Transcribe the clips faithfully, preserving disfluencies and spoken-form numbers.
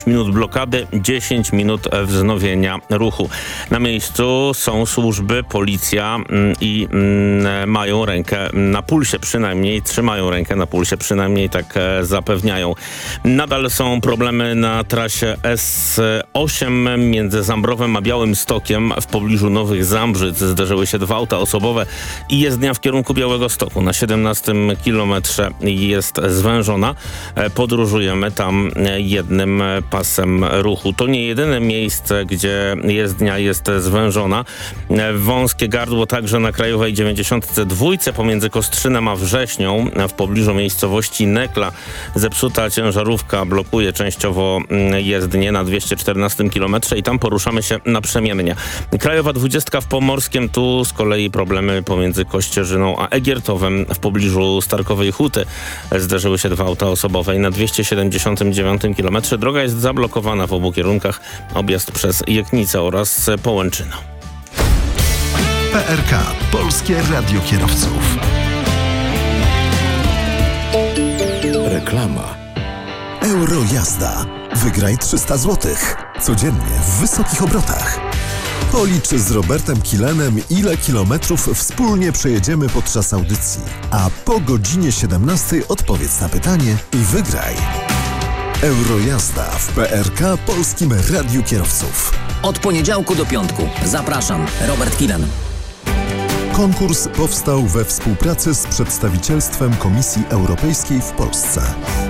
minut blokady, dziesięć minut wznowienia ruchu. Na miejscu są służby, policja i mają rękę na pulsie, przynajmniej trzymają rękę na pulsie, przynajmniej tak zapewniają. Nadal są problemy na trasie S osiem między Zambrowem a Białymstokiem w pobliżu Nowych Zambrzyc. Zdarzyły się dwa auta osobowe i jezdnia w kierunku Białegostoku. Na siedemnastym kilometrze jest zwężona. Podróżujemy tam jednym pasem ruchu. To nie jedyne miejsce, gdzie jezdnia jest zwężona. Wąskie gardło także na Krajowej dziewięćdziesiątce dwa pomiędzy Kostrzynem a Wrześnią w pobliżu miejscowości Nekla. Zepsuta ciężarówka blokuje częściowo jezdnię na dwieście czternastym kilometrze i tam poruszamy się naprzemiennie. Krajowa dwudziestka w Pomorskiem, tu z kolei problemy pomiędzy Kościerzyną a Egiertowem w pobliżu Starkowej Huty. Zdarzyły się dwa auta osobowe i na dwieście siedemdziesiątym dziewiątym kilometrze droga jest zablokowana w obu kierunkach. Objazd przez Jeknicę oraz Połęczyno. P R K. Polskie Radio Kierowców. Reklama. Eurojazda. Wygraj trzysta złotych. Codziennie w wysokich obrotach. Policz z Robertem Kilenem, ile kilometrów wspólnie przejedziemy podczas audycji. A po godzinie siedemnastej odpowiedz na pytanie i wygraj. Eurojazda w P R K Polskim Radiu Kierowców. Od poniedziałku do piątku. Zapraszam. Robert Kilen. Konkurs powstał we współpracy z przedstawicielstwem Komisji Europejskiej w Polsce.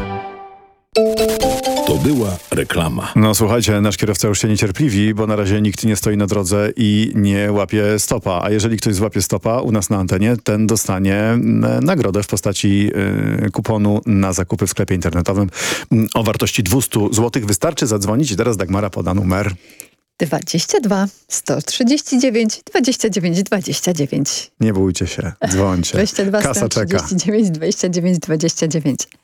To była reklama. No słuchajcie, nasz kierowca już się niecierpliwi, bo na razie nikt nie stoi na drodze i nie łapie stopa. A jeżeli ktoś złapie stopa u nas na antenie, ten dostanie nagrodę w postaci y, kuponu na zakupy w sklepie internetowym o wartości dwieście złotych. Wystarczy zadzwonić i teraz Dagmara poda numer. dwadzieścia dwa, sto trzydzieści dziewięć, dwadzieścia dziewięć, dwadzieścia dziewięć. Nie bójcie się, dzwońcie. dwadzieścia dwa, Kasa sto trzydzieści dziewięć, dwadzieścia dziewięć, dwadzieścia dziewięć.